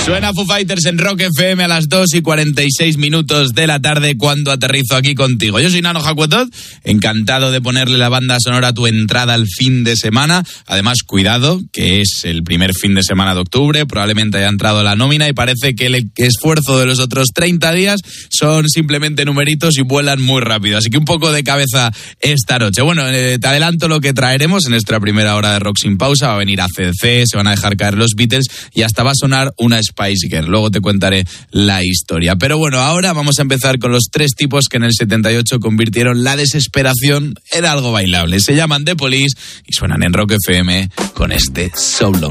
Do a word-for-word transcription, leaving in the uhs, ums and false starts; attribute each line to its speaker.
Speaker 1: Suena Foo Fighters en Rock F M a las dos y cuarenta y seis minutos de la tarde cuando aterrizo aquí contigo. Yo soy Nano Jacuetot, encantado de ponerle la banda sonora a tu entrada al fin de semana. Además, cuidado, que es el primer fin de semana de octubre, probablemente haya entrado la nómina y parece que el esfuerzo de los otros treinta días son simplemente numeritos y vuelan muy rápido. Así que un poco de cabeza esta noche. Bueno, eh, te adelanto lo que traeremos en nuestra primera hora de Rock Sin Pausa. Va a venir A C D C, se van a dejar caer los Beatles y hasta va a sonar una Spice Girl. Luego te contaré la historia. Pero bueno, ahora vamos a empezar con los tres tipos que en el setenta y ocho convirtieron la desesperación en algo bailable. Se llaman The Police y suenan en Rock F M con este So Long.